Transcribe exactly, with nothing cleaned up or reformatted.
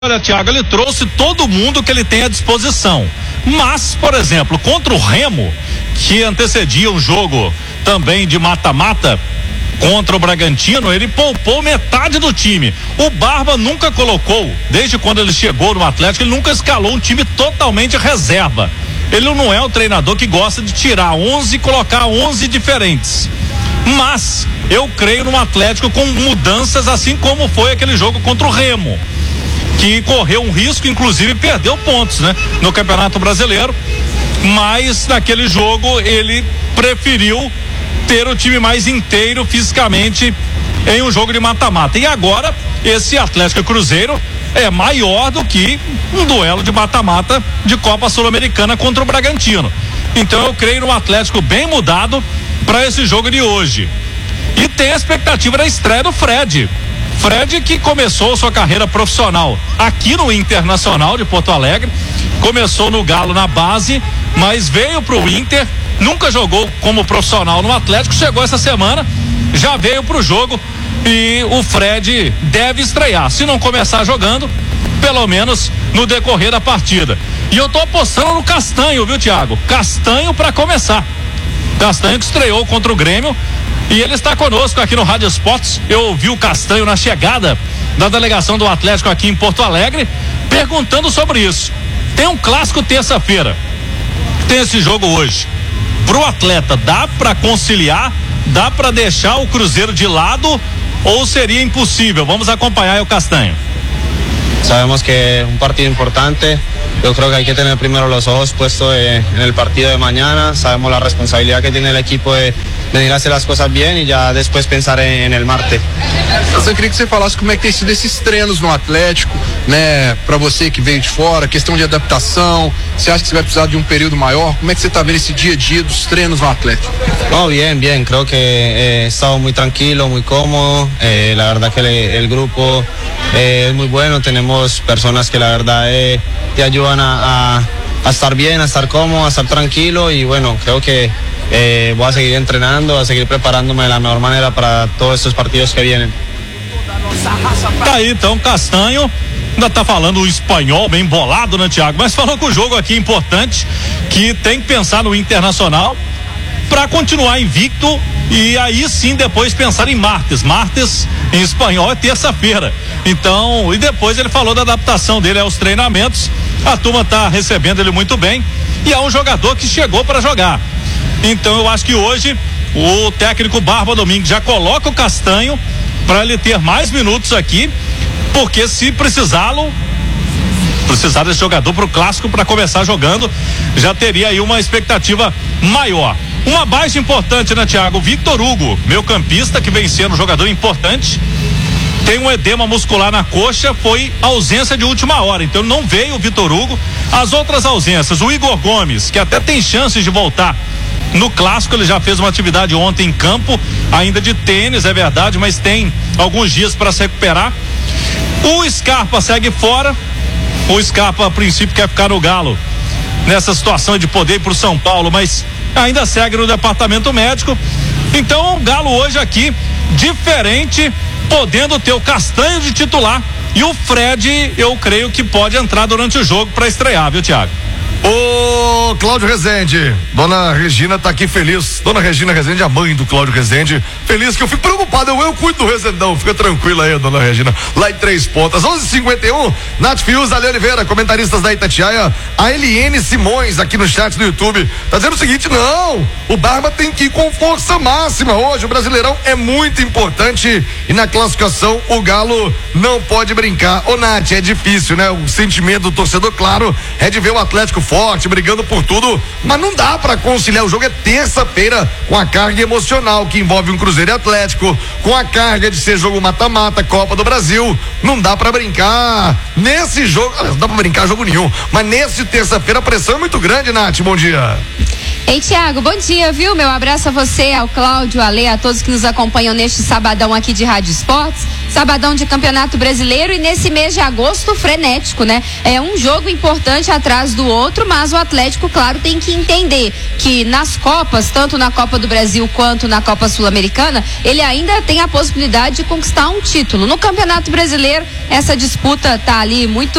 Olha, Thiago, ele trouxe todo mundo que ele tem à disposição. Mas, por exemplo, contra o Remo, que antecedia um jogo também de mata-mata contra o Bragantino, ele poupou metade do time. O Barba nunca colocou, desde quando ele chegou no Atlético, ele nunca escalou um time totalmente reserva. Ele não é o treinador que gosta de tirar onze e colocar onze diferentes. Mas eu creio no Atlético com mudanças, assim como foi aquele jogo contra o Remo, que correu um risco, inclusive perdeu pontos, né? No Campeonato Brasileiro, mas naquele jogo ele preferiu ter o time mais inteiro fisicamente em um jogo de mata-mata. E agora esse Atlético Cruzeiro é maior do que um duelo de mata-mata de Copa Sul-Americana contra o Bragantino. Então eu creio no Atlético bem mudado para esse jogo de hoje. E tem a expectativa da estreia do Fred. Fred, que começou sua carreira profissional aqui no Internacional de Porto Alegre, começou no Galo na base, mas veio pro Inter, nunca jogou como profissional no Atlético, chegou essa semana, já veio pro jogo e o Fred deve estrear. Se não começar jogando, pelo menos no decorrer da partida. E eu tô apostando no Castanho, viu, Thiago? Castanho para começar. Castanho que estreou contra o Grêmio. E ele está conosco aqui no Rádio Esportes. Eu ouvi o Castanho na chegada da delegação do Atlético aqui em Porto Alegre, perguntando sobre isso. Tem um clássico terça-feira, tem esse jogo hoje. Pro atleta, dá para conciliar? Dá para deixar o Cruzeiro de lado ou seria impossível? Vamos acompanhar aí o Castanho. Sabemos que es un partido importante. Yo creo que hay que tener primero los ojos puestos eh, en el partido de mañana. Sabemos la responsabilidad que tiene el equipo de venir a hacer las cosas bien y ya después pensar en, en el martes. Eu queria que você falasse como é que tem sido esses treinos no Atlético, né? Para você que veio de fora, questão de adaptação. Você acha que você vai precisar de um período maior? Como é que você está vendo esse dia a dia dos treinos no Atlético? No, bien, bien. Creo que eh, he estado muy tranquilo, muy cómodo. Eh, la verdad que el, el grupo eh, es muy bueno. Tenemos personas que la verdad eh, te ayudan a, a, a estar bien, a estar cómodo, a estar tranquilo y bueno, creo que eh, voy a seguir entrenando, a seguir preparándome de la mejor manera para todos estos partidos que vienen. Tá aí então Castanho, ainda tá falando o espanhol bem bolado, né, Thiago? Mas falou que o jogo aqui é importante, que tem que pensar no Internacional para continuar invicto e aí sim depois pensar em martes. Martes em espanhol é terça-feira. Então, e depois ele falou da adaptação dele aos treinamentos. A turma tá recebendo ele muito bem e é um jogador que chegou para jogar. Então eu acho que hoje o técnico Barba Domingues já coloca o Castanho para ele ter mais minutos aqui, porque se precisá-lo, precisar desse jogador pro clássico para começar jogando, já teria aí uma expectativa maior. Uma baixa importante, né, Thiago? Victor Hugo, meio campista que vem sendo um jogador importante, tem um edema muscular na coxa, foi ausência de última hora, então não veio o Victor Hugo. As outras ausências, o Igor Gomes, que até tem chances de voltar no clássico, ele já fez uma atividade ontem em campo, ainda de tênis, é verdade, mas tem alguns dias para se recuperar. O Scarpa segue fora. O Scarpa, a princípio, quer ficar no Galo nessa situação de poder ir pro São Paulo, mas ainda segue no departamento médico. Então o Galo hoje aqui diferente, podendo ter o Castanho de titular e o Fred, eu creio que pode entrar durante o jogo para estrear, viu, Thiago? Ô, Cláudio Rezende, dona Regina tá aqui feliz. Dona Regina Rezende, a mãe do Cláudio Rezende, feliz que eu fico preocupado. Eu, eu cuido do Rezendão, fica tranquila aí, dona Regina. Lá em Três Pontas, onze e cinquenta e um, Nath Fius, Ale Oliveira, comentaristas da Itatiaia. A Eliene Simões, aqui no chat do YouTube, tá dizendo o seguinte: não, o Barba tem que ir com força máxima hoje. O Brasileirão é muito importante e na classificação o Galo não pode brincar. Ô, Nath, é difícil, né? O sentimento do torcedor, claro, é de ver o Atlético forte, brigando por tudo, mas não dá pra conciliar. O jogo é terça-feira com a carga emocional que envolve um Cruzeiro e Atlético, com a carga de ser jogo mata-mata, Copa do Brasil. Não dá pra brincar nesse jogo, não dá pra brincar jogo nenhum, mas nesse terça-feira a pressão é muito grande, Nath, bom dia. Ei, Tiago, bom dia, viu? Meu abraço a você, ao Cláudio, a Lê, a todos que nos acompanham neste sabadão aqui de Rádio Esportes, sabadão de Campeonato Brasileiro, e nesse mês de agosto frenético, né? É um jogo importante atrás do outro, mas o Atlético, claro, tem que entender que nas Copas, tanto na Copa do Brasil quanto na Copa Sul-Americana, ele ainda tem a possibilidade de conquistar um título. No Campeonato Brasileiro, essa disputa tá ali muito